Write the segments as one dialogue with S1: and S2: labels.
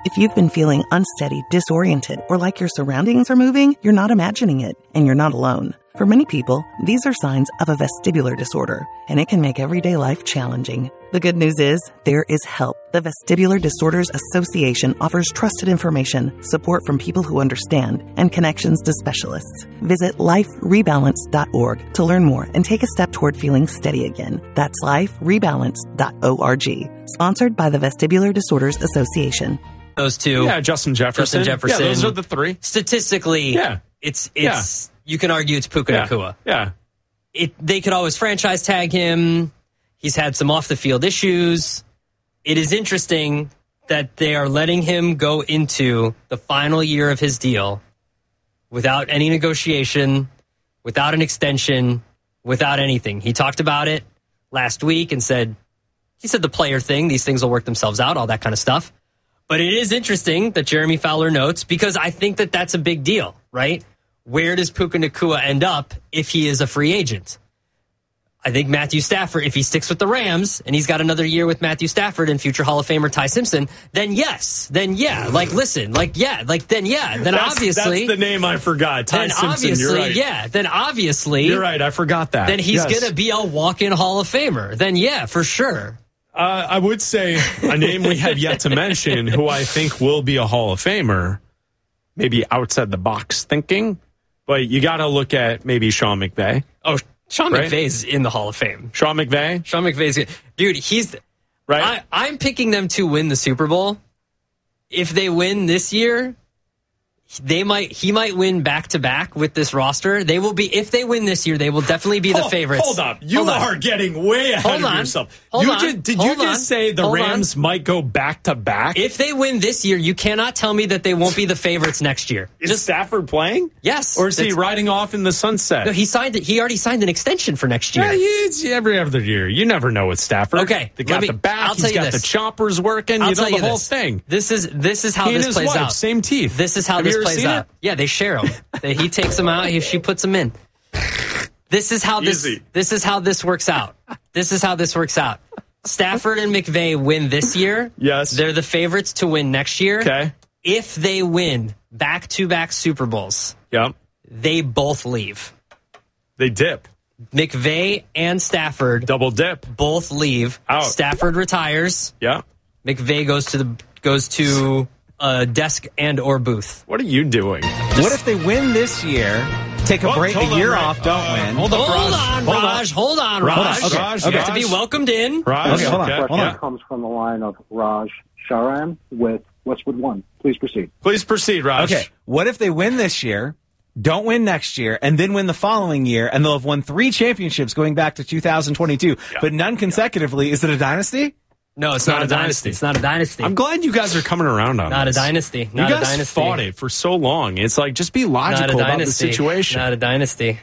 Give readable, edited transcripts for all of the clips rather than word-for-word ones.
S1: If you've been feeling unsteady, disoriented, or like your surroundings are moving, you're not imagining it, and you're not alone. For many people, these are signs of a vestibular disorder, and it can make everyday life challenging. The good news is, there is help. The Vestibular Disorders Association offers trusted information, support from people who understand, and connections to specialists. Visit liferebalance.org to learn more and take a step toward feeling steady again. That's liferebalance.org. Sponsored by the Vestibular Disorders Association.
S2: Those two.
S3: Yeah, Justin Jefferson.
S2: Yeah,
S3: those are the three.
S2: Statistically, it's you can argue it's Puka Nacua.
S3: Yeah.
S2: They could always franchise tag him. He's had some off-the-field issues. It is interesting that they are letting him go into the final year of his deal without any negotiation, without an extension, without anything. He talked about it last week and said the player thing, these things will work themselves out, all that kind of stuff. But it is interesting that Jeremy Fowler notes, because I think that that's a big deal, right? Where does Puka Nacua end up if he is a free agent? I think Matthew Stafford, if he sticks with the Rams and he's got another year with Matthew Stafford and future Hall of Famer Ty Simpson, then yes. Then yeah. Then obviously.
S3: That's the name I forgot. Ty Simpson, you're right.
S2: Yeah. Then obviously.
S3: You're right. I forgot that.
S2: Then he's going to be a walk-in Hall of Famer. Then yeah, for sure.
S3: I would say a name we have yet to mention who I think will be a Hall of Famer, maybe outside the box thinking, but you got to look at maybe Sean McVay.
S2: Oh, Sean McVay's in the Hall of Fame.
S3: Sean McVay's
S2: dude, he's right. I'm picking them to win the Super Bowl. If they win this year, he might win back-to-back with this roster. They will be, if they win this year, they will definitely be the favorites.
S3: Hold up. You are getting way ahead of yourself. Did you just say the Rams might go back-to-back?
S2: If they win this year, you cannot tell me that they won't be the favorites next year.
S3: Is Stafford playing?
S2: Yes.
S3: Or is he riding off in the sunset?
S2: No, he already signed an extension for next year.
S3: Yeah, it's every other year. You never know with Stafford.
S2: Okay.
S3: They got the back. He's got the choppers working. You know the whole thing.
S2: This is how this plays out.
S3: Same teeth.
S2: This is how this plays out. Yeah, they share them. He takes them out. She puts them in. This is how this works out. This is how this works out. Stafford and McVay win this year.
S3: Yes.
S2: They're the favorites to win next year.
S3: Okay.
S2: If they win back-to-back Super Bowls, they both leave.
S3: They dip.
S2: McVay and Stafford
S3: double dip.
S2: Both leave.
S3: Out.
S2: Stafford retires.
S3: Yeah.
S2: McVay goes to a desk and or booth.
S3: What are you doing?
S4: What if they win this year? Take a break, a year off, don't win.
S2: Hold on, Raj.
S4: Okay.
S2: You have to be welcomed in.
S4: Raj. Okay, hold on.
S5: The question comes from the line of Raj Sharan with Westwood One. Please proceed.
S3: Please proceed, Raj.
S4: Okay. What if they win this year, don't win next year, and then win the following year, and they'll have won 3 championships going back to 2022, but none consecutively? Is it a dynasty?
S2: No, it's not a dynasty. It's not a dynasty.
S3: I'm glad you guys are coming around on
S2: Not
S3: this.
S2: a dynasty.
S3: You guys fought it for so long. It's like, just be logical about the situation.
S2: Not a dynasty.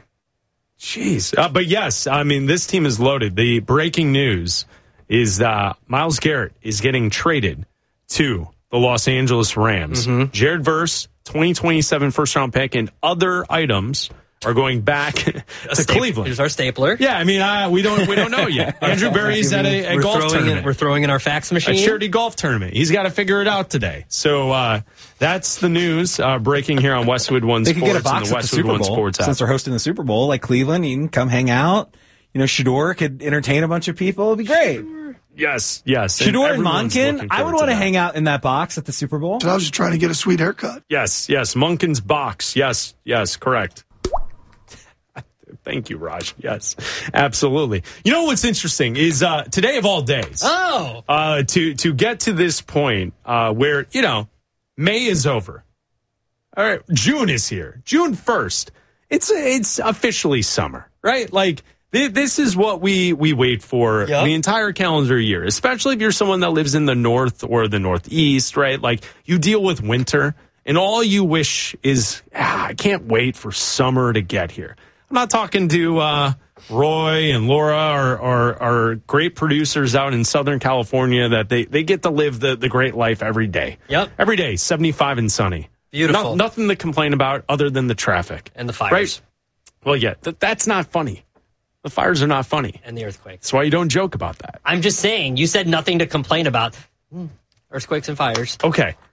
S3: Jeez. But yes, I mean, this team is loaded. The breaking news is Myles Garrett is getting traded to the Los Angeles Rams. Jared Verse, 2027 first-round pick, and other items are going back to Cleveland.
S2: Here's our stapler.
S3: Yeah, I mean, we don't know yet. Andrew Berry's at a golf tournament.
S2: We're throwing in our fax machine.
S3: A charity golf tournament. He's got to figure it out today. So that's the news breaking here on Westwood One Sports.
S4: They could get a box
S3: and the
S4: at the Super
S3: Westwood
S4: Bowl.
S3: One Sports app.
S4: Since they're hosting the Super Bowl, like Cleveland, you can come hang out. You know, Shador could entertain a bunch of people. It'd be great.
S3: Yes.
S4: Shador and Monken, I would want to hang out in that box at the Super Bowl.
S6: So I was just trying to get a sweet haircut.
S3: Yes. Monken's box. Yes, correct. Thank you, Raj. Yes, absolutely. You know what's interesting is today of all days. To get to this point where, May is over. All right, June is here. June 1st. It's officially summer, right? Like, this is what we wait for the entire calendar year, especially if you're someone that lives in the north or the northeast, right? Like, you deal with winter, and all you wish is, I can't wait for summer to get here. I'm not talking to Roy and Laura or our great producers out in Southern California that they get to live the great life every day.
S2: Yep.
S3: Every day, 75 and sunny.
S2: Beautiful.
S3: Nothing to complain about other than the traffic.
S2: And the fires.
S3: Right? Well, yeah, that's not funny. The fires are not funny.
S2: And the earthquakes.
S3: That's why you don't joke about that.
S2: I'm just saying, you said nothing to complain about. Earthquakes and fires.
S3: Okay.